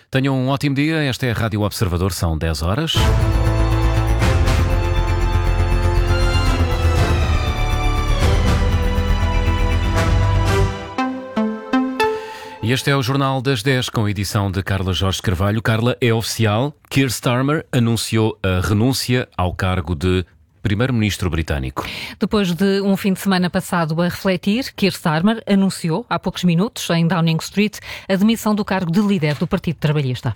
Tenham um ótimo dia. Esta é a Rádio Observador, são 10 horas. E este é o Jornal das 10, com a edição de Carla Jorge Carvalho. Carla, é oficial. Keir Starmer anunciou a renúncia ao cargo de Primeiro-Ministro britânico. Depois de um fim de semana passado a refletir, Keir Starmer anunciou, há poucos minutos, em Downing Street, a demissão do cargo de líder do Partido Trabalhista.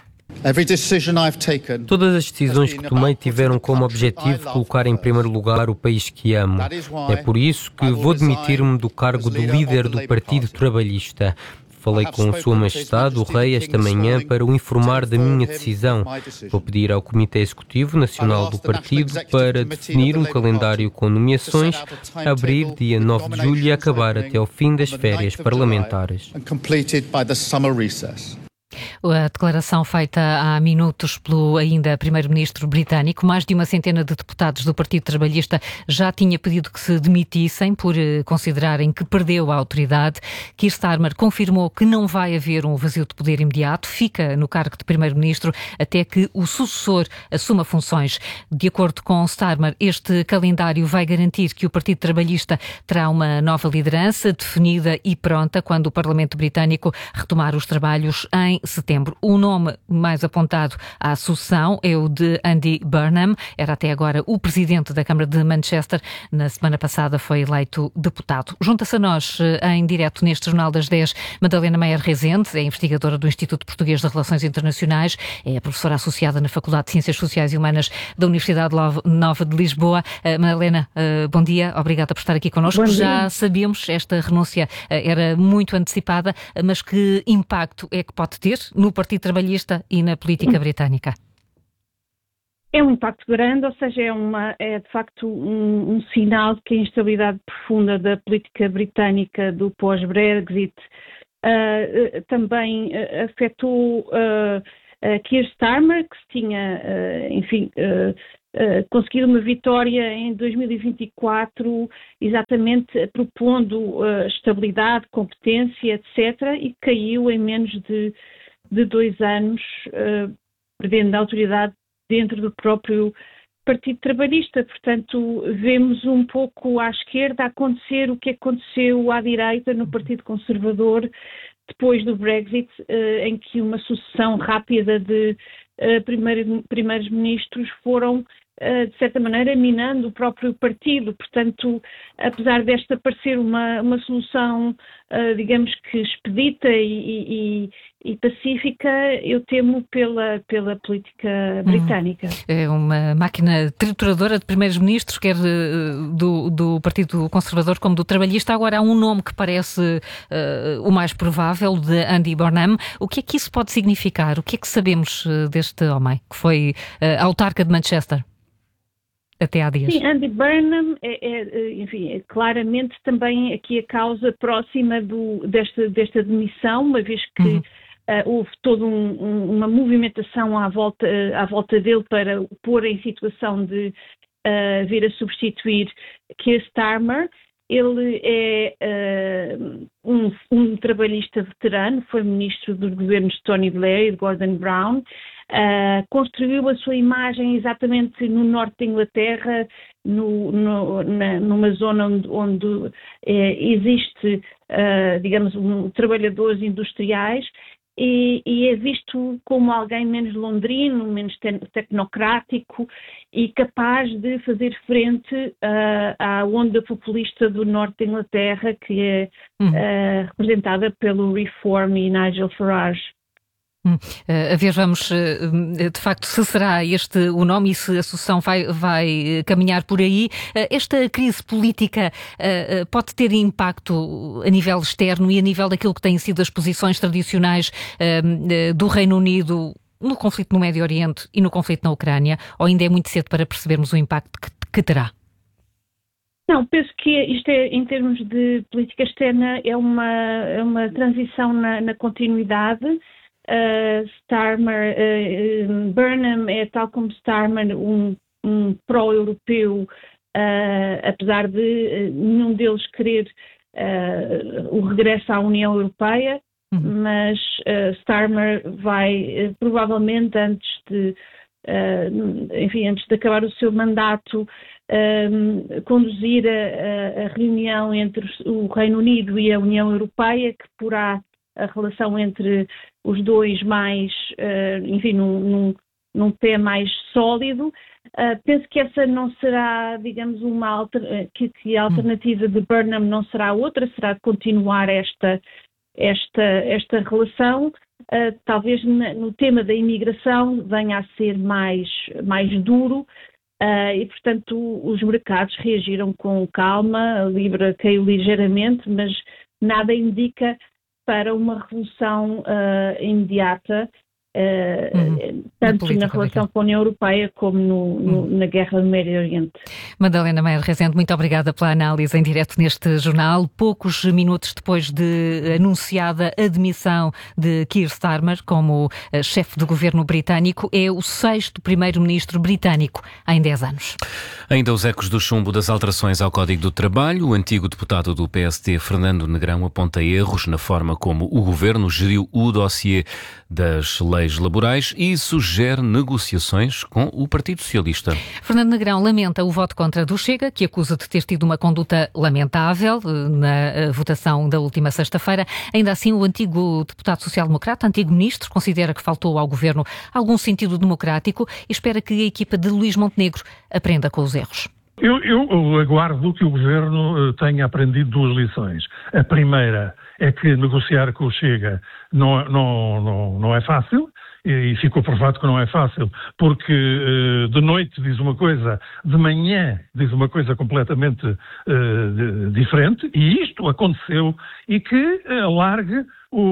Todas as decisões que tomei tiveram como objetivo colocar em primeiro lugar o país que amo. É por isso que vou demitir-me do cargo de líder do Partido Trabalhista. Falei com Sua Majestade, o Rei, esta manhã para o informar da minha decisão. Vou pedir ao Comitê Executivo Nacional do Partido para definir um calendário com nomeações a abrir dia 9 de julho e acabar até ao fim das férias parlamentares. A declaração feita há minutos pelo ainda Primeiro-Ministro britânico, mais de uma centena de deputados do Partido Trabalhista já tinha pedido que se demitissem por considerarem que perdeu a autoridade. Keir Starmer confirmou que não vai haver um vazio de poder imediato, fica no cargo de Primeiro-Ministro até que o sucessor assuma funções. De acordo com Starmer, este calendário vai garantir que o Partido Trabalhista terá uma nova liderança definida e pronta quando o Parlamento Britânico retomar os trabalhos em setembro. O nome mais apontado à sucessão é o de Andy Burnham, era até agora o presidente da Câmara de Manchester, na semana passada foi eleito deputado. Junta-se a nós em direto neste Jornal das 10, Madalena Meyer Rezende, é investigadora do Instituto Português de Relações Internacionais, é professora associada na Faculdade de Ciências Sociais e Humanas da Universidade Nova de Lisboa. Madalena, bom dia, obrigada por estar aqui connosco. Já sabemos, esta renúncia era muito antecipada, mas que impacto é que pode ter no Partido Trabalhista e na política britânica? É um impacto grande, ou seja, é de facto um sinal de que a instabilidade profunda da política britânica do pós-Brexit também afetou Keir Starmer, que tinha, conseguido uma vitória em 2024, exatamente propondo estabilidade, competência, etc., e caiu em menos de 2 anos, perdendo a autoridade dentro do próprio Partido Trabalhista. Portanto, vemos um pouco à esquerda acontecer o que aconteceu à direita no Partido Conservador depois do Brexit, em que uma sucessão rápida de primeiros-ministros foram, de certa maneira, minando o próprio partido. Portanto, apesar desta parecer uma solução, digamos que expedita e pacífica, eu temo pela política britânica. É uma máquina trituradora de primeiros-ministros, quer do Partido Conservador como do Trabalhista. Agora há um nome que parece o mais provável, de Andy Burnham. O que é que isso pode significar? O que é que sabemos deste homem, que foi autarca de Manchester até há dias? Sim, Andy Burnham é claramente também aqui a causa próxima desta demissão, uma vez que houve toda uma movimentação à volta dele para o pôr em situação de vir a substituir Keir Starmer. Ele é um trabalhista veterano, foi ministro dos governos de Tony Blair e de Gordon Brown, construiu a sua imagem exatamente no norte da Inglaterra, numa zona onde existe, digamos, trabalhadores industriais, e é visto como alguém menos londrino, menos tecnocrático e capaz de fazer frente à onda populista do norte da Inglaterra, que é representada pelo Reform e Nigel Farage. A ver, vamos, de facto, se será este o nome e se a sucessão vai caminhar por aí. Esta crise política pode ter impacto a nível externo e a nível daquilo que têm sido as posições tradicionais do Reino Unido no conflito no Médio Oriente e no conflito na Ucrânia, ou ainda é muito cedo para percebermos o impacto que terá? Não, penso que isto em termos de política externa, é uma transição na continuidade. Burnham é, tal como Starmer, um pró-europeu, apesar de nenhum deles querer o regresso à União Europeia. mas Starmer vai provavelmente antes de acabar o seu mandato, conduzir a reunião entre o Reino Unido e a União Europeia, que porá a relação entre os dois mais, num pé mais sólido. Penso que essa não será, digamos, que a alternativa de Burnham não será outra, será continuar esta relação. Talvez no tema da imigração venha a ser mais duro, e, portanto, os mercados reagiram com calma, a Libra caiu ligeiramente, mas nada indica para uma revolução imediata, tanto na relação com a União Europeia como na guerra do Médio Oriente. Madalena Meyer Rezende, muito obrigada pela análise em direto neste jornal. Poucos minutos depois de anunciada a demissão de Keir Starmer como chefe do governo britânico, é o 6º primeiro-ministro britânico em 10 anos. Ainda os ecos do chumbo das alterações ao Código do Trabalho. O antigo deputado do PSD, Fernando Negrão, aponta erros na forma como o governo geriu o dossiê das leis laborais e sugere negociações com o Partido Socialista. Fernando Negrão lamenta o voto contra do Chega, que acusa de ter tido uma conduta lamentável na votação da última sexta-feira. Ainda assim, o antigo deputado social-democrata, antigo ministro, considera que faltou ao governo algum sentido democrático e espera que a equipa de Luís Montenegro aprenda com os erros. Eu aguardo que o governo tenha aprendido 2 lições. A primeira é que negociar com o Chega não é fácil, e ficou provado que não é fácil, porque de noite diz uma coisa, de manhã diz uma coisa completamente diferente, e isto aconteceu, e que alargue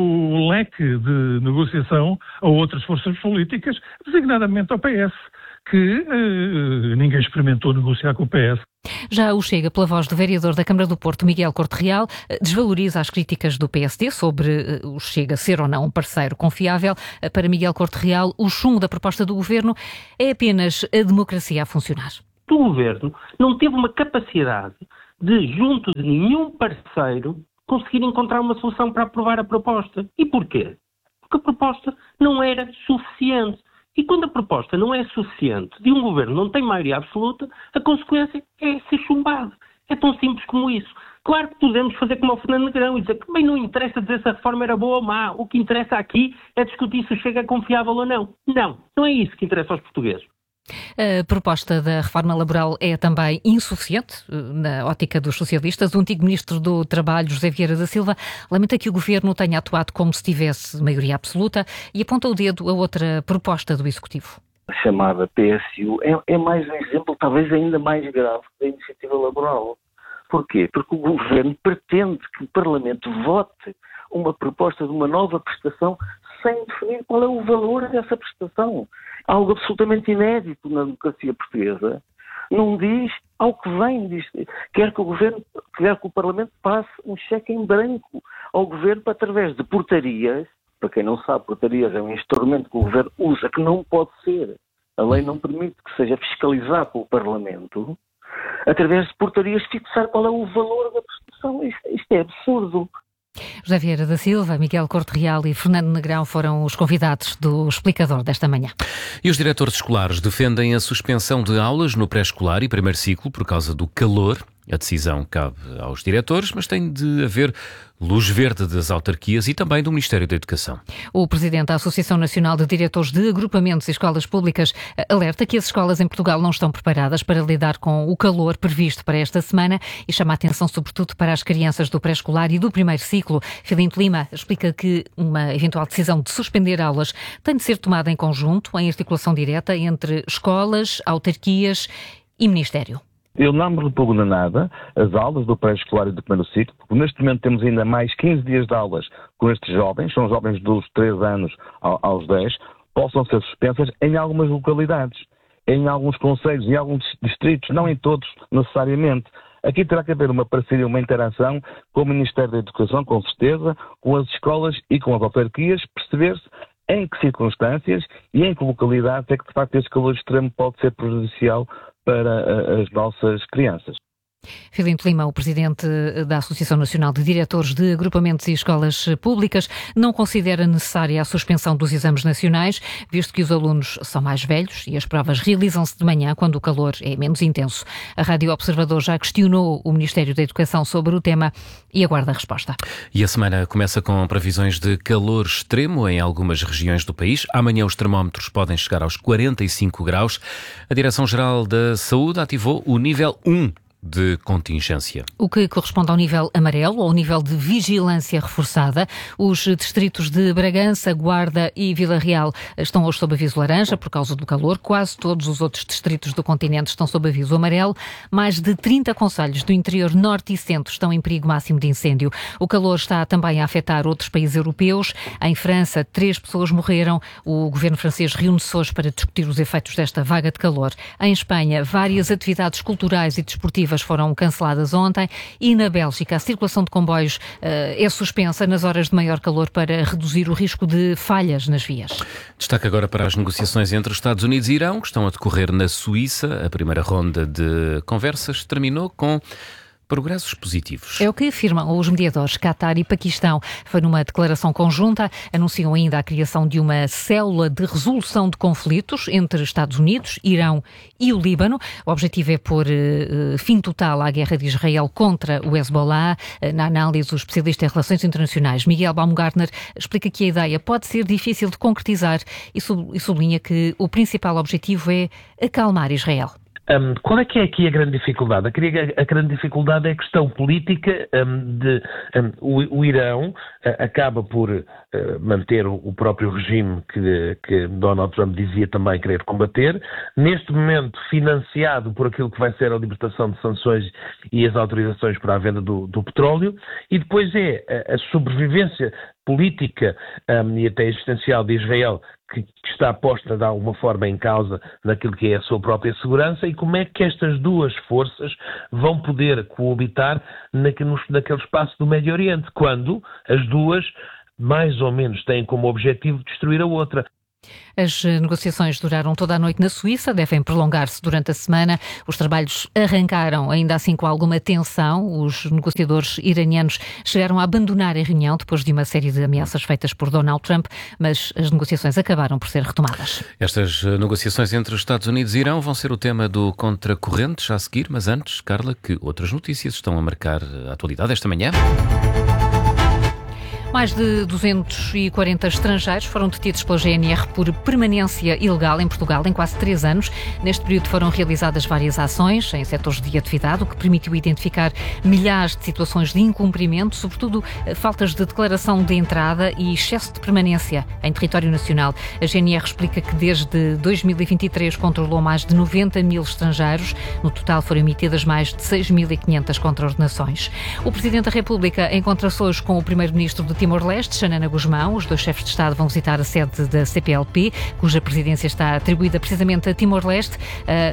o leque de negociação a outras forças políticas, designadamente ao PS, que ninguém experimentou negociar com o PS. Já o Chega, pela voz do vereador da Câmara do Porto, Miguel Corte Real, desvaloriza as críticas do PSD sobre o Chega ser ou não um parceiro confiável. Para Miguel Corte Real, o chumbo da proposta do governo é apenas a democracia a funcionar. O governo não teve uma capacidade de, junto de nenhum parceiro, conseguir encontrar uma solução para aprovar a proposta. E porquê? Porque a proposta não era suficiente. E quando a proposta não é suficiente e um governo não tem maioria absoluta, a consequência é ser chumbado. É tão simples como isso. Claro que podemos fazer como o Fernando Negrão e dizer que bem não interessa dizer se a reforma era boa ou má. O que interessa aqui é discutir se o Chega é confiável ou não. Não é isso que interessa aos portugueses. A proposta da reforma laboral é também insuficiente, na ótica dos socialistas. O antigo ministro do Trabalho, José Vieira da Silva, lamenta que o governo tenha atuado como se tivesse maioria absoluta e aponta o dedo a outra proposta do Executivo. A chamada PSU é mais um exemplo, talvez ainda mais grave, da iniciativa laboral. Porquê? Porque o governo pretende que o Parlamento vote uma proposta de uma nova prestação sem definir qual é o valor dessa prestação. Algo absolutamente inédito na democracia portuguesa. Não diz ao que vem, quer que o Parlamento passe um cheque em branco ao governo através de portarias. Para quem não sabe, portarias é um instrumento que o governo usa, que não pode ser. A lei não permite que seja fiscalizado pelo Parlamento. Através de portarias fixar qual é o valor da prestação. Isto é absurdo. José Vieira da Silva, Miguel Corte Real e Fernando Negrão foram os convidados do Explicador desta manhã. E os diretores escolares defendem a suspensão de aulas no pré-escolar e primeiro ciclo por causa do calor. A decisão cabe aos diretores, mas tem de haver luz verde das autarquias e também do Ministério da Educação. O presidente da Associação Nacional de Diretores de Agrupamentos e Escolas Públicas alerta que as escolas em Portugal não estão preparadas para lidar com o calor previsto para esta semana e chama a atenção sobretudo para as crianças do pré-escolar e do primeiro ciclo. Filinto Lima explica que uma eventual decisão de suspender aulas tem de ser tomada em conjunto, em articulação direta entre escolas, autarquias e Ministério. Eu não me repugnam nada as aulas do pré-escolar e do primeiro ciclo, porque neste momento temos ainda mais 15 dias de aulas com estes jovens, são jovens dos 3 anos aos 10, possam ser suspensas em algumas localidades, em alguns concelhos, em alguns distritos, não em todos necessariamente. Aqui terá que haver uma parceria, uma interação com o Ministério da Educação, com certeza, com as escolas e com as autarquias, perceber-se em que circunstâncias e em que localidades é que de facto este calor extremo pode ser prejudicial para as nossas crianças. Filinto Lima, o presidente da Associação Nacional de Diretores de Agrupamentos e Escolas Públicas, não considera necessária a suspensão dos exames nacionais, visto que os alunos são mais velhos e as provas realizam-se de manhã, quando o calor é menos intenso. A Rádio Observador já questionou o Ministério da Educação sobre o tema e aguarda a resposta. E a semana começa com previsões de calor extremo em algumas regiões do país. Amanhã os termómetros podem chegar aos 45 graus. A Direção-Geral da Saúde ativou o nível 1 de contingência. O que corresponde ao nível amarelo, ou nível de vigilância reforçada. Os distritos de Bragança, Guarda e Vila Real estão hoje sob aviso laranja por causa do calor. Quase todos os outros distritos do continente estão sob aviso amarelo. Mais de 30 concelhos do interior norte e centro estão em perigo máximo de incêndio. O calor está também a afetar outros países europeus. Em França, 3 pessoas morreram. O governo francês reúne-se hoje para discutir os efeitos desta vaga de calor. Em Espanha, várias atividades culturais e desportivas foram canceladas ontem, e na Bélgica a circulação de comboios é suspensa nas horas de maior calor para reduzir o risco de falhas nas vias. Destaque agora para as negociações entre os Estados Unidos e Irão, que estão a decorrer na Suíça. A primeira ronda de conversas terminou com progressos positivos. É o que afirmam os mediadores Qatar e Paquistão. Foi numa declaração conjunta. Anunciam ainda a criação de uma célula de resolução de conflitos entre Estados Unidos, Irão e o Líbano. O objetivo é pôr fim total à guerra de Israel contra o Hezbollah. Na análise, o especialista em relações internacionais Miguel Baumgartner explica que a ideia pode ser difícil de concretizar e sublinha que o principal objetivo é acalmar Israel. Qual é que é aqui a grande dificuldade? A grande dificuldade é a questão política o Irão acaba por manter o próprio regime que Donald Trump dizia também querer combater, neste momento financiado por aquilo que vai ser a libertação de sanções e as autorizações para a venda do petróleo, e depois é a sobrevivência política e até existencial de Israel, que está posta de alguma forma em causa naquilo que é a sua própria segurança, e como é que estas duas forças vão poder coabitar naquele espaço do Médio Oriente, quando as duas mais ou menos têm como objetivo destruir a outra. As negociações duraram toda a noite na Suíça, devem prolongar-se durante a semana. Os trabalhos arrancaram, ainda assim, com alguma tensão. Os negociadores iranianos chegaram a abandonar a reunião depois de uma série de ameaças feitas por Donald Trump, mas as negociações acabaram por ser retomadas. Estas negociações entre os Estados Unidos e Irão vão ser o tema do Contracorrente já a seguir, mas antes, Carla, que outras notícias estão a marcar a atualidade esta manhã? Mais de 240 estrangeiros foram detidos pela GNR por permanência ilegal em Portugal em quase 3 anos. Neste período foram realizadas várias ações em setores de atividade, o que permitiu identificar milhares de situações de incumprimento, sobretudo faltas de declaração de entrada e excesso de permanência em território nacional. A GNR explica que desde 2023 controlou mais de 90 mil estrangeiros. No total foram emitidas mais de 6.500 contraordenações. O Presidente da República encontra-se hoje com o Primeiro-Ministro de Timor-Leste, Xanana Gusmão. Os dois chefes de Estado vão visitar a sede da CPLP, cuja presidência está atribuída precisamente a Timor-Leste. A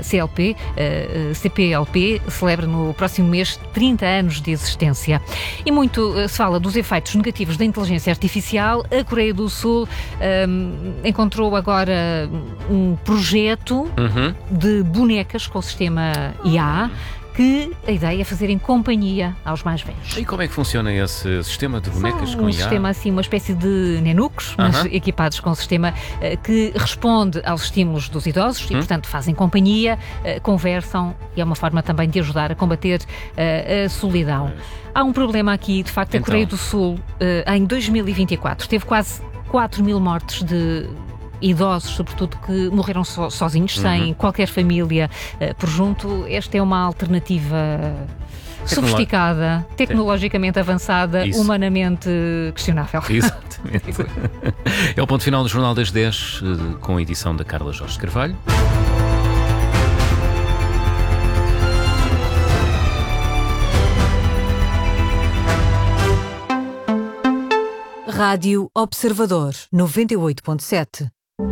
CPLP celebra no próximo mês 30 anos de existência. E muito se fala dos efeitos negativos da inteligência artificial. A Coreia do Sul encontrou agora um projeto de bonecas com o sistema IA, que a ideia é fazerem companhia aos mais velhos. E como é que funciona esse sistema de bonecas com IA? Um sistema assim, uma espécie de nenucos, mas equipados com um sistema que responde aos estímulos dos idosos e, portanto, fazem companhia, conversam, e é uma forma também de ajudar a combater a solidão. Há um problema aqui, de facto, a Coreia do Sul, em 2024, teve quase 4.000 mortes de idosos, sobretudo, que morreram sozinhos, sem qualquer família por junto. Esta é uma alternativa sofisticada, tecnologicamente avançada, humanamente questionável. Exatamente. É o ponto final do Jornal das 10, com a edição da Carla Jorge Carvalho. Rádio Observador 98.7.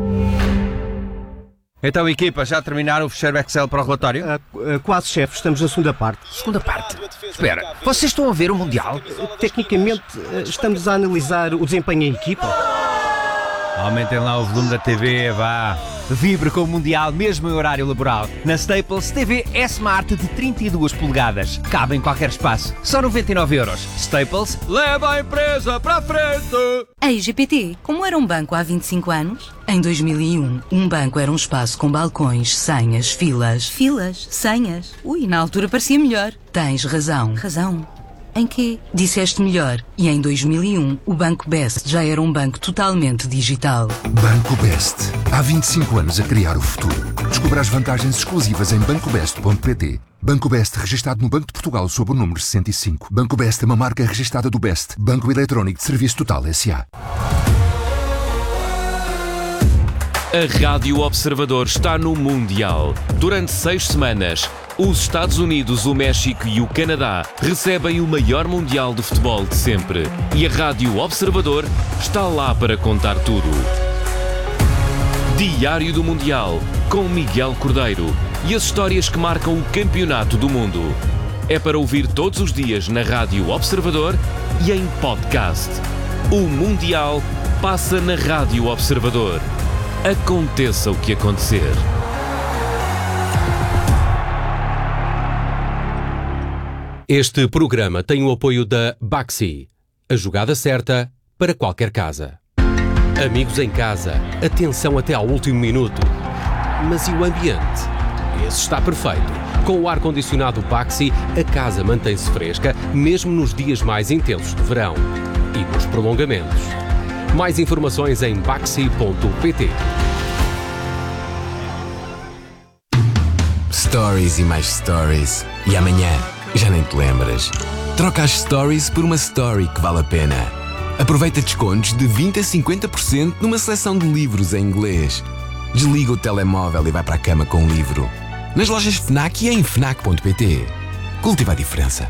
Então, equipa, já terminaram o fecheiro Excel para o relatório? Quase, chefe. Estamos na segunda parte. Segunda parte? Espera, vocês estão a ver o Mundial? Tecnicamente, estamos a analisar o desempenho em equipa. Aumentem lá o volume da TV, vá. Vibre com o Mundial mesmo em horário laboral. Na Staples, TV S-Smart de 32 polegadas. Cabe em qualquer espaço. Só 99€. Staples, leva a empresa para a frente! A IGPT, como era um banco há 25 anos? Em 2001, um banco era um espaço com balcões, senhas, filas. Filas? Senhas? Ui, na altura parecia melhor. Tens razão. Razão? Em quê? Disseste melhor. E em 2001, o Banco Best já era um banco totalmente digital. Banco Best. Há 25 anos a criar o futuro. Descubra as vantagens exclusivas em bancobest.pt. Banco Best, registado no Banco de Portugal sob o número 65. Banco Best é uma marca registada do Best. Banco Eletrónico de Serviço Total S.A. A Rádio Observador está no Mundial. Durante 6 semanas, os Estados Unidos, o México e o Canadá recebem o maior Mundial de futebol de sempre. E a Rádio Observador está lá para contar tudo. Diário do Mundial, com Miguel Cordeiro. E as histórias que marcam o campeonato do mundo. É para ouvir todos os dias na Rádio Observador e em podcast. O Mundial passa na Rádio Observador. Aconteça o que acontecer. Este programa tem o apoio da Baxi, a jogada certa para qualquer casa. Amigos em casa, atenção até ao último minuto. Mas e o ambiente? Esse está perfeito. Com o ar-condicionado Baxi, a casa mantém-se fresca, mesmo nos dias mais intensos de verão. E nos prolongamentos. Mais informações em baxi.pt. Stories e mais stories. E amanhã já nem te lembras. Troca as stories por uma story que vale a pena. Aproveita descontos de 20% a 50% numa seleção de livros em inglês. Desliga o telemóvel e vai para a cama com um livro. Nas lojas FNAC e em FNAC.pt. Cultiva a diferença.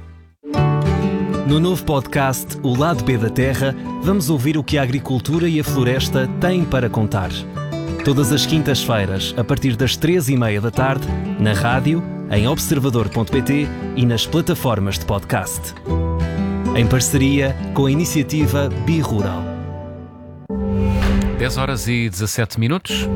No novo podcast O Lado B da Terra, vamos ouvir o que a agricultura e a floresta têm para contar. Todas as quintas-feiras, a partir das 3h30 da tarde, na rádio, em observador.pt e nas plataformas de podcast. Em parceria com a iniciativa Birural. 10h17.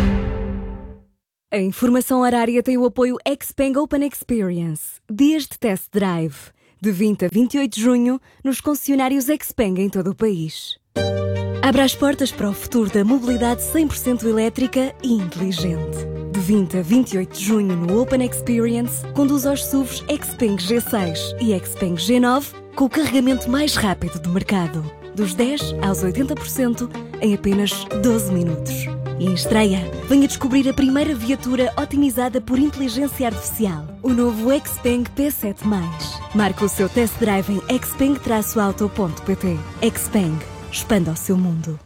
A informação horária tem o apoio Xpeng Open Experience. Dias de test drive. De 20 a 28 de junho, nos concessionários Xpeng em todo o país. Abra as portas para o futuro da mobilidade 100% elétrica e inteligente. De 20 a 28 de junho no Open Experience, conduza os SUVs Xpeng G6 e Xpeng G9 com o carregamento mais rápido do mercado. Dos 10% aos 80% em apenas 12 minutos. E em estreia, venha descobrir a primeira viatura otimizada por inteligência artificial. O novo Xpeng P7+. Marque o seu test drive em xpeng-auto.pt. Xpeng. Expanda o seu mundo.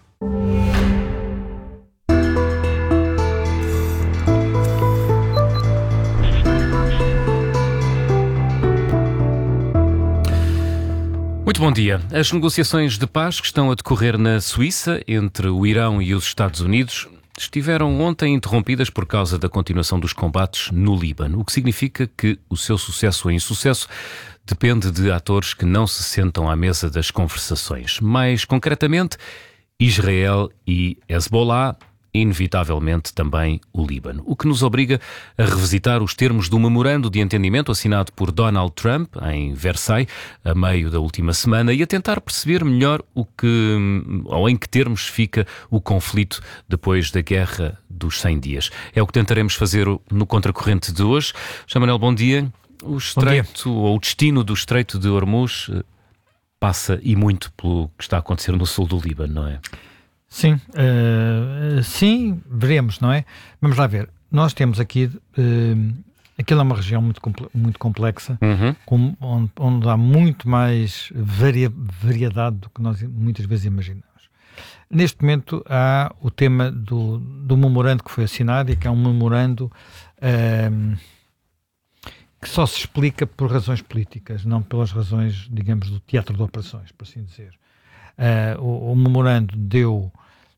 Muito bom dia. As negociações de paz que estão a decorrer na Suíça entre o Irão e os Estados Unidos estiveram ontem interrompidas por causa da continuação dos combates no Líbano, o que significa que o seu sucesso ou insucesso depende de atores que não se sentam à mesa das conversações. Mais concretamente, Israel e Hezbollah, inevitavelmente também o Líbano. O que nos obriga a revisitar os termos do memorando de entendimento assinado por Donald Trump em Versailles, a meio da última semana, e a tentar perceber melhor em que termos fica o conflito depois da Guerra dos 100 Dias. É o que tentaremos fazer no Contracorrente de hoje. João Manuel, bom dia. O destino do Estreito de Hormuz passa e muito pelo que está a acontecer no sul do Líbano, não é? Sim, sim, veremos, não é? Vamos lá ver. Nós temos aqui, aquilo é uma região muito complexa, onde há muito mais variedade do que nós muitas vezes imaginamos. Neste momento há o tema do memorando que foi assinado e que é um memorando que só se explica por razões políticas, não pelas razões, digamos, do teatro de operações, por assim dizer. O memorando deu...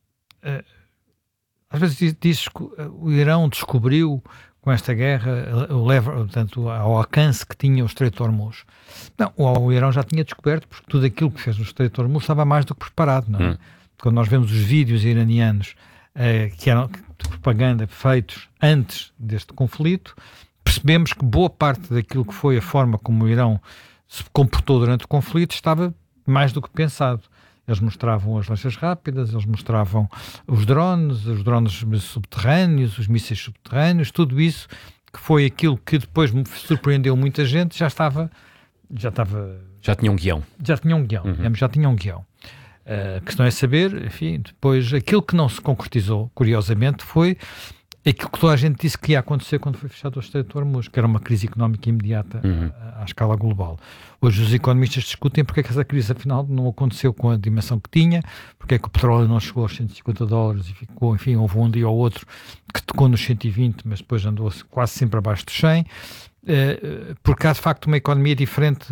às vezes diz que o Irão descobriu com esta guerra, portanto, ao alcance que tinha o Estreito de Hormuz. Não, o Irão já tinha descoberto, porque tudo aquilo que fez no Estreito de Hormuz estava mais do que preparado, não é? quando nós vemos os vídeos iranianos que eram de propaganda feitos antes deste conflito, percebemos que boa parte daquilo que foi a forma como o Irão se comportou durante o conflito estava mais do que pensado. Eles mostravam as lanchas rápidas, eles mostravam os drones subterrâneos, os mísseis subterrâneos, tudo isso que foi aquilo que depois surpreendeu muita gente, já tinha um guião. Já tinha um guião. A questão é saber, enfim, depois aquilo que não se concretizou, curiosamente, foi aquilo que toda a gente disse que ia acontecer quando foi fechado o Estreito de Hormuz, que era uma crise económica imediata à escala global. Hoje os economistas discutem porque é que essa crise afinal não aconteceu com a dimensão que tinha, porque é que o petróleo não chegou aos $150 e ficou, enfim, houve um dia ou outro que tocou nos 120, mas depois andou quase sempre abaixo dos 100, porque há de facto uma economia diferente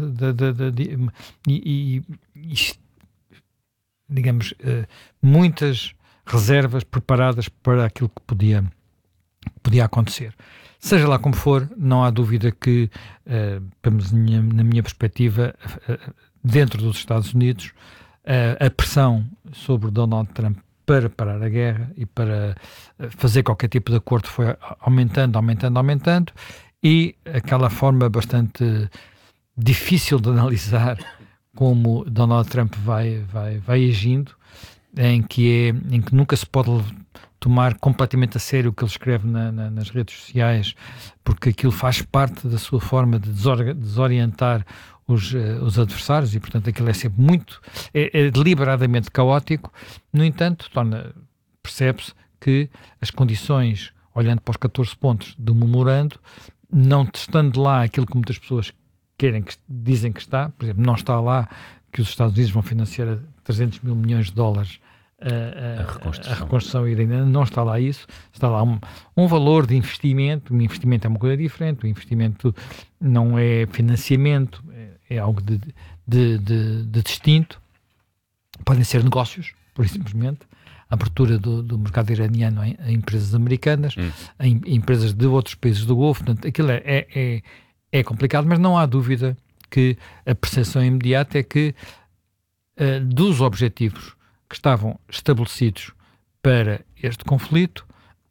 digamos, muitas reservas preparadas para aquilo que podia acontecer. Seja lá como for, não há dúvida que, na minha perspectiva, dentro dos Estados Unidos, a pressão sobre Donald Trump para parar a guerra e para fazer qualquer tipo de acordo foi aumentando, e aquela forma bastante difícil de analisar como Donald Trump vai agindo, em que nunca se pode tomar completamente a sério o que ele escreve nas redes sociais, porque aquilo faz parte da sua forma de desorientar os adversários e, portanto, aquilo é sempre é deliberadamente caótico. No entanto, percebe-se que as condições, olhando para os 14 pontos do memorando, não estando lá aquilo que muitas pessoas dizem que está, por exemplo, não está lá que os Estados Unidos vão financiar a $300 mil milhões a reconstrução iraniana, não está lá isso, está lá um valor de investimento. O investimento é uma coisa diferente, o investimento não é financiamento, é algo de distinto. Podem ser negócios, por simplesmente, a abertura do mercado iraniano a empresas americanas, a empresas de outros países do Golfo. Portanto, aquilo é complicado, mas não há dúvida que a percepção imediata é que dos objetivos que estavam estabelecidos para este conflito,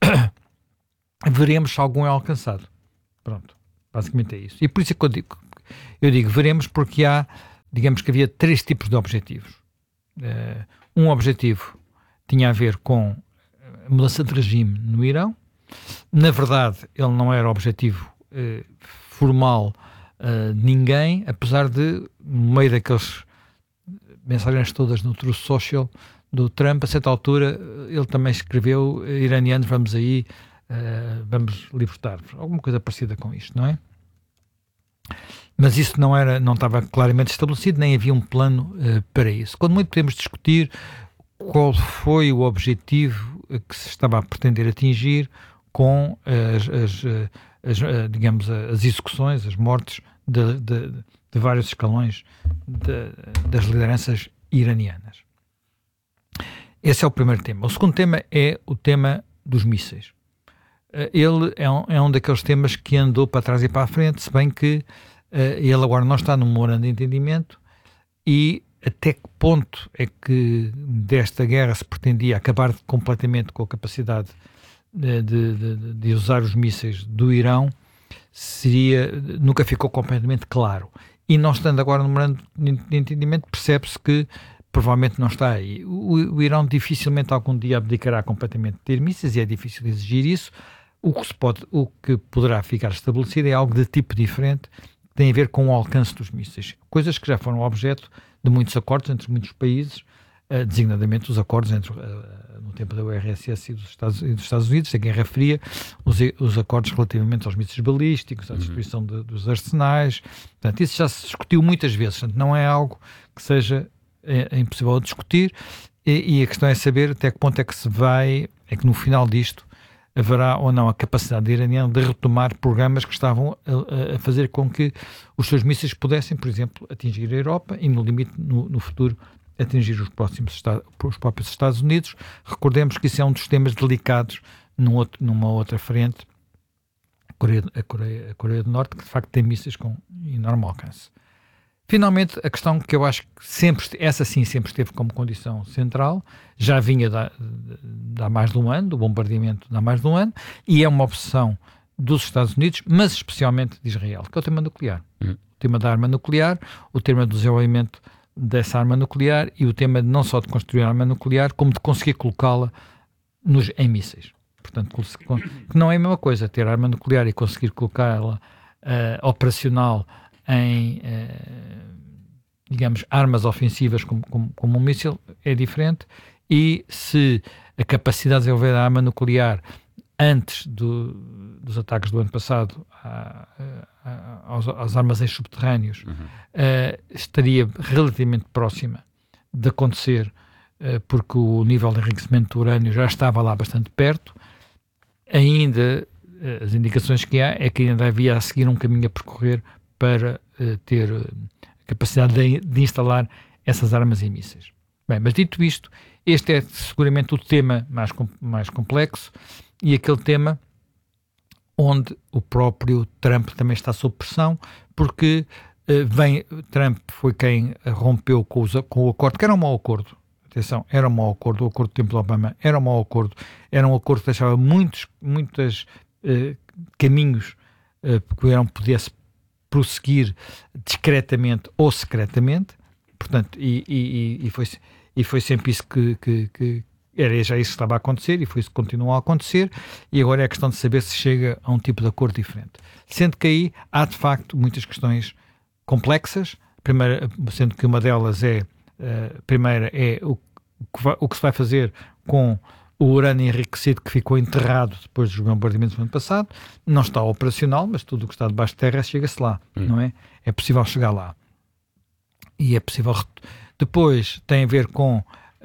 veremos se algum é alcançado. Pronto, basicamente é isso. E por isso é que eu digo veremos, porque digamos que havia 3 tipos de objetivos. Um objetivo tinha a ver com a mudança de regime no Irão. Na verdade, ele não era objetivo formal de ninguém, apesar de, no meio daqueles mensagens todas no Truth Social do Trump, a certa altura ele também escreveu: iranianos, vamos aí, vamos libertar-vos. Alguma coisa parecida com isto, não é? Mas isso não estava claramente estabelecido, nem havia um plano para isso. Quando muito podemos discutir qual foi o objetivo que se estava a pretender atingir com digamos, as execuções, as mortes de vários escalões das lideranças iranianas. Esse é o primeiro tema. O segundo tema é o tema dos mísseis. Ele é um daqueles temas que andou para trás e para a frente, se bem que ele agora não está num memorando de entendimento, e até que ponto é que desta guerra se pretendia acabar completamente com a capacidade de usar os mísseis do Irão, nunca ficou completamente claro. E não estando agora no memorando de entendimento, percebe-se que provavelmente não está aí. O Irão dificilmente algum dia abdicará completamente de ter mísseis, e é difícil exigir isso. O que poderá ficar estabelecido é algo de tipo diferente, que tem a ver com o alcance dos mísseis. Coisas que já foram objeto de muitos acordos entre muitos países, designadamente os acordos no tempo da URSS e dos Estados Unidos, da Guerra Fria, os acordos relativamente aos mísseis balísticos, à destruição dos arsenais. Portanto, isso já se discutiu muitas vezes. Portanto, não é algo que seja impossível de discutir, e a questão é saber até que ponto é que no final disto haverá ou não a capacidade iraniana de retomar programas que estavam a fazer com que os seus mísseis pudessem, por exemplo, atingir a Europa e, no limite, no futuro, atingir os próprios Estados Unidos. Recordemos que isso é um dos temas delicados numa outra frente, a Coreia do Norte, que de facto tem mísseis com enorme alcance. Finalmente, a questão que eu acho que sempre esteve como condição central, já vinha de há mais de um ano, do bombardeamento de há mais de um ano, e é uma obsessão dos Estados Unidos, mas especialmente de Israel, que é o tema nuclear. O tema da arma nuclear, o tema do desenvolvimento dessa arma nuclear e o tema não só de construir a arma nuclear, como de conseguir colocá-la em mísseis. Portanto, que não é a mesma coisa ter arma nuclear e conseguir colocá-la operacional em, digamos, armas ofensivas como um míssil, é diferente. E se a capacidade de desenvolver a arma nuclear antes dos ataques do ano passado aos armazéns subterrâneos estaria relativamente próxima de acontecer, porque o nível de enriquecimento do urânio já estava lá bastante perto, ainda as indicações que há é que ainda havia a seguir um caminho a percorrer para ter capacidade de instalar essas armas e mísseis. Bem, mas dito isto, este é seguramente o tema mais complexo e aquele tema onde o próprio Trump também está sob pressão, porque Trump foi quem rompeu com o acordo, que era um mau acordo. Atenção, era um mau acordo, o acordo do tempo de Obama era um mau acordo, era um acordo que deixava muitos caminhos que o Irão pudesse prosseguir discretamente ou secretamente, portanto, e foi sempre isso que era já isso que estava a acontecer, e foi isso que continuou a acontecer, e agora é a questão de saber se chega a um tipo de acordo diferente. Sendo que aí há, de facto, muitas questões complexas, sendo que uma delas primeira é o que se vai fazer com o urânio enriquecido que ficou enterrado depois dos bombardeamentos do ano passado. Não está operacional, mas tudo o que está debaixo de terra chega-se lá, não é? É possível chegar lá. E é possível... Depois tem a ver com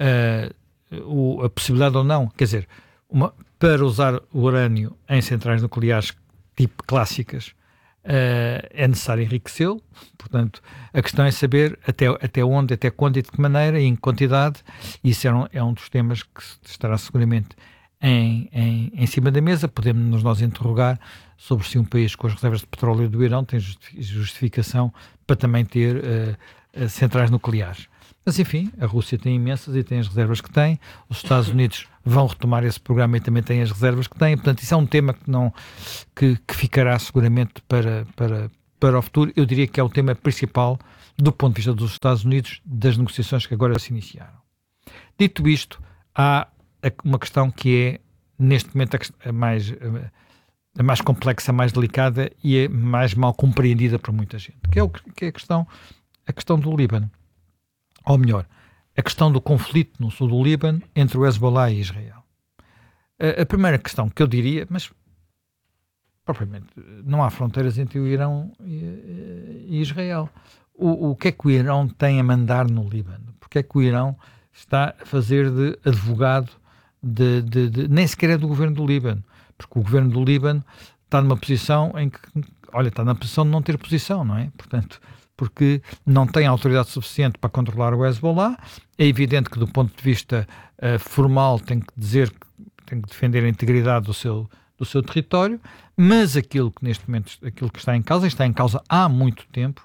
a possibilidade ou não, quer dizer, para usar o urânio em centrais nucleares tipo clássicas, é necessário enriquecê-lo. Portanto, a questão é saber até onde, até quando e de que maneira e em quantidade. Isso é um dos temas que estará seguramente em cima da mesa. Podemos nós interrogar sobre se um país com as reservas de petróleo do Irão tem justificação para também ter centrais nucleares. Mas, enfim, a Rússia tem imensas e tem as reservas que tem. Os Estados Unidos vão retomar esse programa e também têm as reservas que têm. Portanto, isso é um tema que ficará seguramente para o futuro. Eu diria que é o tema principal do ponto de vista dos Estados Unidos, das negociações que agora se iniciaram. Dito isto, há uma questão que é, neste momento, a mais complexa, a mais delicada e é mais mal compreendida por muita gente, que é a questão do Líbano. Ou melhor, a questão do conflito no sul do Líbano entre o Hezbollah e Israel. A primeira questão que eu diria, mas propriamente não há fronteiras entre o Irão e Israel. O que é que o Irão tem a mandar no Líbano? Porque é que o Irão está a fazer de advogado nem sequer é do governo do Líbano? Porque o governo do Líbano está numa posição em que, está na posição de não ter posição, não é? Portanto, porque não tem autoridade suficiente para controlar o Hezbollah. É evidente que, do ponto de vista formal, tem que defender a integridade do seu território, mas aquilo que neste momento está em causa há muito tempo,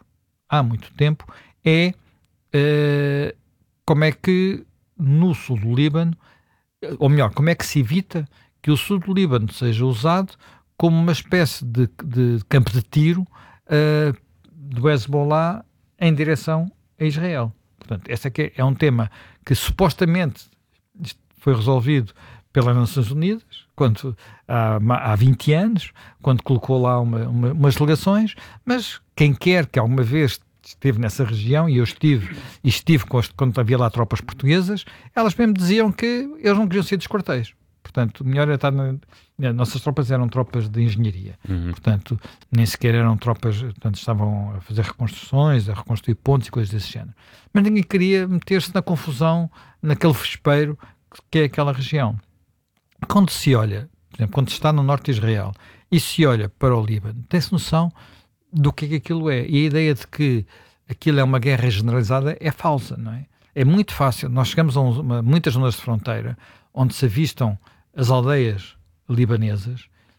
é como é que no sul do Líbano, ou melhor, como é que se evita que o sul do Líbano seja usado como uma espécie de campo de tiro do Hezbollah em direção a Israel. Portanto, esse aqui é um tema que supostamente foi resolvido pelas Nações Unidas há 20 anos, quando colocou lá umas delegações, mas quem quer que alguma vez esteve nessa região, e eu estive quando havia lá tropas portuguesas, elas mesmo diziam que eles não queriam ser dos quartéis. Portanto, melhor é estar nossas tropas eram tropas de engenharia. Portanto, nem sequer eram tropas, portanto, estavam a fazer reconstruções, a reconstruir pontes e coisas desse género. Mas ninguém queria meter-se na confusão, naquele vespeiro que é aquela região. Quando se olha, por exemplo, quando se está no norte de Israel e se olha para o Líbano, tem-se noção do que aquilo é. E a ideia de que aquilo é uma guerra generalizada é falsa, não é? É muito fácil. Nós chegamos a muitas zonas de fronteira onde se avistam as aldeias libanesas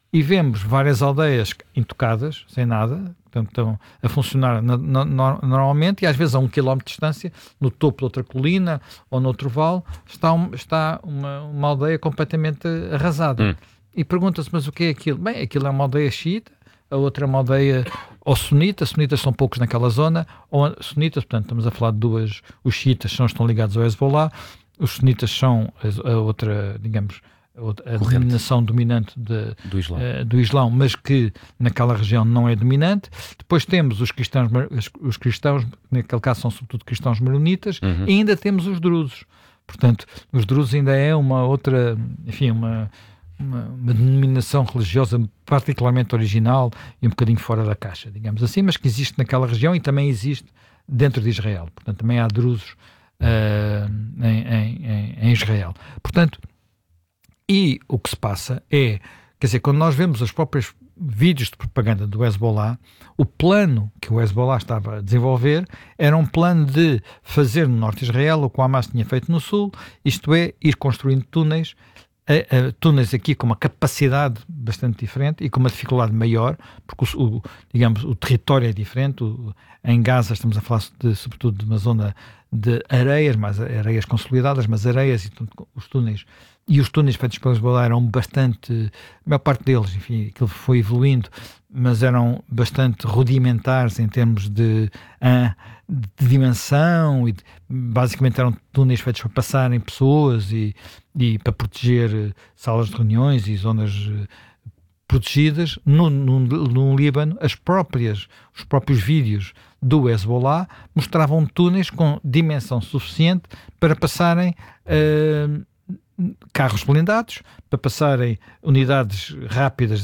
e vemos várias aldeias intocadas, sem nada, portanto estão a funcionar normalmente, e às vezes a 1 quilómetro de distância, no topo de outra colina ou noutro vale, está uma aldeia completamente arrasada. E pergunta-se, mas o que é aquilo? Bem, aquilo é uma aldeia xiita, a outra é uma aldeia ou sunita. Sunitas são poucos naquela zona, ou sunitas, portanto estamos a falar de duas, os xiitas estão ligados ao Hezbollah, os sunitas são a outra, digamos, a denominação dominante do Islão, mas que naquela região não é dominante. Depois temos os cristãos, naquele caso são sobretudo cristãos maronitas, e ainda temos os drusos. Portanto, os drusos ainda é uma outra, enfim, uma denominação religiosa particularmente original e um bocadinho fora da caixa, digamos assim, mas que existe naquela região e também existe dentro de Israel. Portanto, também há drusos em Israel. Portanto, e o que se passa é, quer dizer, quando nós vemos os próprios vídeos de propaganda do Hezbollah, o plano que o Hezbollah estava a desenvolver era um plano de fazer no norte de Israel o que o Hamas tinha feito no sul, isto é, ir construindo túneis aqui com uma capacidade bastante diferente e com uma dificuldade maior, porque digamos, o território é diferente. Em Gaza estamos a falar sobretudo de uma zona de areias, mas areias consolidadas, mas areias e os túneis feitos pelo Hezbollah eram bastante, a maior parte deles, enfim, aquilo foi evoluindo, mas eram bastante rudimentares em termos de dimensão, e basicamente eram túneis feitos para passarem pessoas e para proteger salas de reuniões e zonas protegidas. No Líbano, os próprios vídeos do Hezbollah mostravam túneis com dimensão suficiente para passarem carros blindados, para passarem unidades rápidas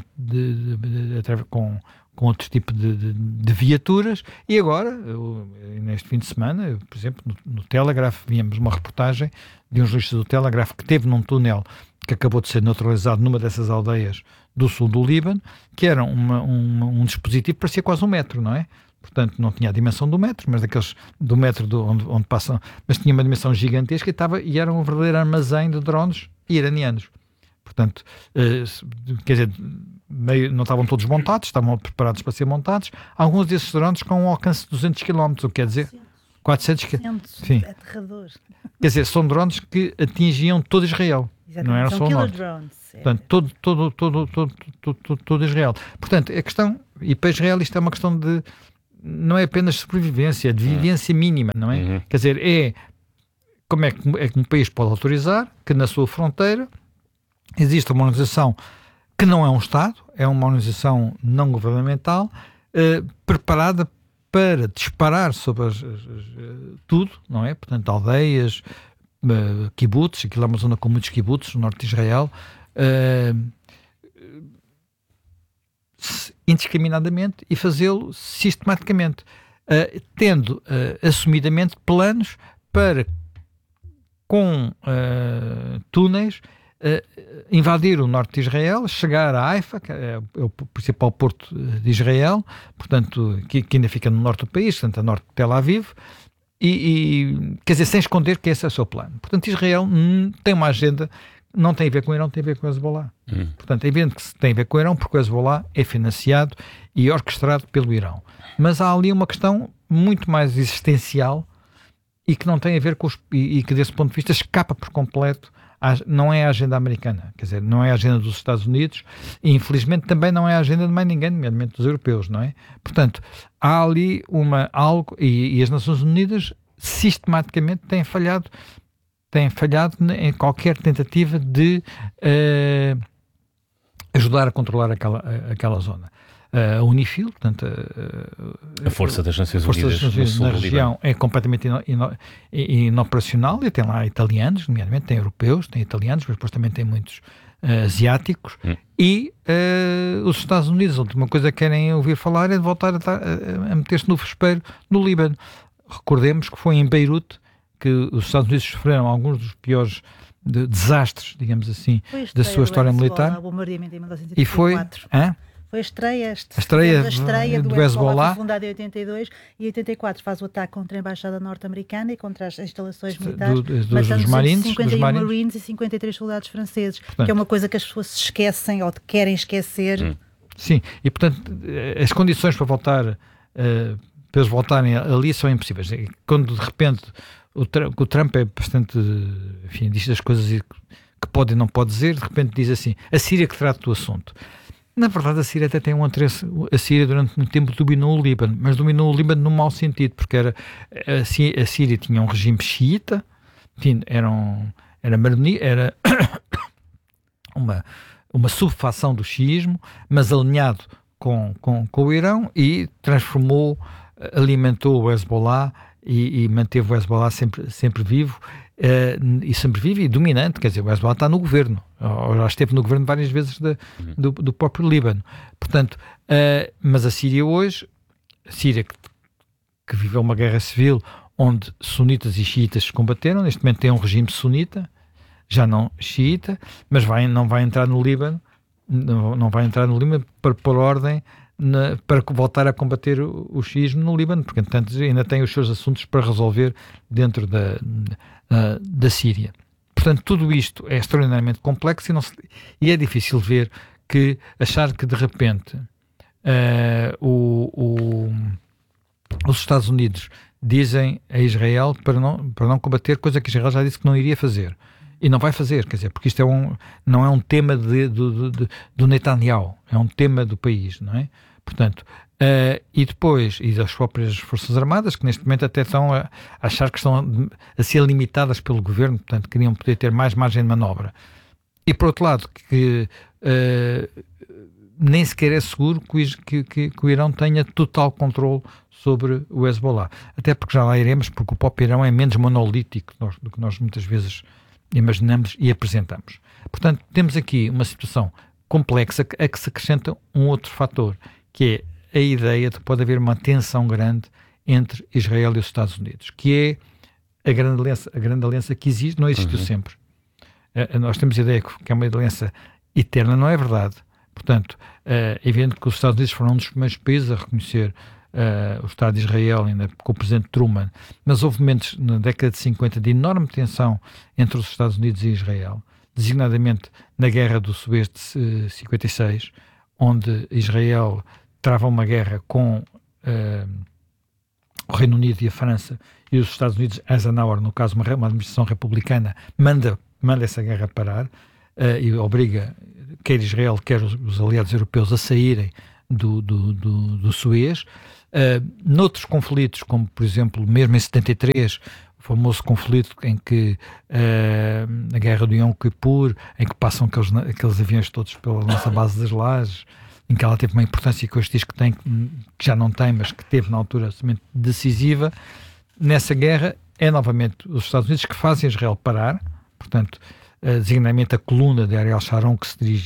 com outro tipo de viaturas. E agora, neste fim de semana, por exemplo, no Telegraph, víamos uma reportagem de um jornalista do Telegraph que esteve num túnel que acabou de ser neutralizado numa dessas aldeias do sul do Líbano, que era um dispositivo que parecia quase um metro, não é? Portanto, não tinha a dimensão do metro, mas daqueles do metro onde passam, mas tinha uma dimensão gigantesca e era um verdadeiro armazém de drones iranianos. Portanto, quer dizer, não estavam todos montados, estavam preparados para ser montados. Alguns desses drones com um alcance de 200 km, o que quer dizer 400 km. Sim. É aterrador. Quer dizer, são drones que atingiam todo Israel. Exatamente. Não era são só o norte. Drones. Portanto, todo Israel. Portanto, a questão, e para Israel isto é uma questão de, não é apenas sobrevivência, é de vivência mínima, não é? Quer dizer, como é que um país pode autorizar que na sua fronteira existe uma organização que não é um Estado, é uma organização não governamental, preparada para disparar sobre tudo, não é? Portanto, aldeias, kibbutz, aquilo é uma zona com muitos kibbutz no norte de Israel, indiscriminadamente, e fazê-lo sistematicamente, tendo assumidamente planos para, com túneis, invadir o norte de Israel, chegar a Haifa, que é o principal porto de Israel, portanto, que ainda fica no norte do país, portanto, a norte de Tel Aviv, e quer dizer, sem esconder que esse é o seu plano. Portanto, Israel tem uma agenda, não tem a ver com o Irão, tem a ver com o Hezbollah. Portanto, é evidente que tem a ver com o Irão, porque o Hezbollah é financiado e orquestrado pelo Irão. Mas há ali uma questão muito mais existencial e que não tem a ver com e que, desse ponto de vista, escapa por completo. Não é a agenda americana, quer dizer, não é a agenda dos Estados Unidos e, infelizmente, também não é a agenda de mais ninguém, nomeadamente dos europeus, não é? Portanto, há ali algo, e as Nações Unidas sistematicamente têm falhado em qualquer tentativa de ajudar a controlar aquela zona. A UNIFIL, portanto, a Força das Nações Unidas na região é completamente inoperacional, e tem lá italianos, nomeadamente, tem europeus, tem italianos, mas depois também tem muitos asiáticos, e os Estados Unidos, a última coisa que querem ouvir falar é de voltar a meter-se no vespeiro no Líbano. Recordemos que foi em Beirute que os Estados Unidos sofreram alguns dos piores desastres, digamos assim, da sua história militar. O bombardeamento em 1934. E foi... Foi a estreia do Hezbollah, fundada em 82 e em 84 faz o ataque contra a Embaixada Norte-Americana e contra as instalações militares, matando 51 Marines e 53 soldados franceses, portanto, que é uma coisa que as pessoas se esquecem ou querem esquecer. Sim, e portanto as condições para eles voltarem ali são impossíveis. Quando de repente o Trump é bastante, enfim, diz as coisas que pode e não pode dizer, de repente diz assim, a Síria que trata do assunto. Na verdade, a Síria até tem um interesse. A Síria durante muito tempo dominou o Líbano, mas dominou o Líbano no mau sentido, porque a Síria tinha um regime xiita, enfim, era uma subfação do xiismo, mas alinhado com o Irão, e alimentou o Hezbollah e manteve o Hezbollah sempre vivo. E sempre vive e dominante, quer dizer, o Hezbollah está no governo, ou já esteve no governo várias vezes do próprio Líbano. Portanto, mas a Síria hoje, que viveu uma guerra civil onde sunitas e xiitas se combateram, neste momento tem um regime sunita, já não xiita, mas não vai entrar no Líbano, não vai entrar no Líbano para pôr ordem, para voltar a combater o xiismo no Líbano, porque entanto ainda tem os seus assuntos para resolver dentro da Síria. Portanto, tudo isto é extraordinariamente complexo e é difícil achar que de repente os Estados Unidos dizem a Israel para não combater, coisa que Israel já disse que não iria fazer. E não vai fazer, quer dizer, porque isto não é um tema do Netanyahu, é um tema do país, não é? Portanto, e depois, e das próprias Forças Armadas, que neste momento até estão a achar que estão a ser limitadas pelo governo, portanto, queriam poder ter mais margem de manobra. E por outro lado, que nem sequer é seguro que o Irão tenha total controle sobre o Hezbollah. Até porque já lá iremos, porque o próprio Irão é menos monolítico do que nós muitas vezes imaginamos e apresentamos. Portanto, temos aqui uma situação complexa a que se acrescenta um outro fator, que é a ideia de que pode haver uma tensão grande entre Israel e os Estados Unidos, que é a grande aliança que existe, não existiu sempre. Nós temos a ideia que é uma aliança eterna, não é verdade. Portanto, é evidente que os Estados Unidos foram um dos primeiros países a reconhecer o Estado de Israel, ainda com o presidente Truman, mas houve momentos na década de 50 de enorme tensão entre os Estados Unidos e Israel, designadamente na Guerra do Suez de 56, onde Israel trava uma guerra com o Reino Unido e a França, e os Estados Unidos, Eisenhower, no caso uma administração republicana, manda essa guerra parar e obriga quer Israel, quer os aliados europeus a saírem do Suez. Noutros conflitos, como por exemplo, mesmo em 73, o famoso conflito em que a guerra do Yom Kippur, em que passam aqueles aviões todos pela nossa base das Lajes, em que ela teve uma importância que hoje diz que já não tem, mas que teve na altura absolutamente decisiva. Nessa guerra é novamente os Estados Unidos que fazem Israel parar, portanto, designadamente a coluna de Ariel Sharon, que se dirige